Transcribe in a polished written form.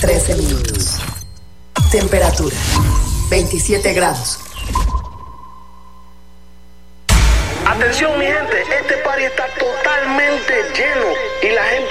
13 minutos. Temperatura, 27 grados. Atención mi gente, este party está totalmente lleno y la gente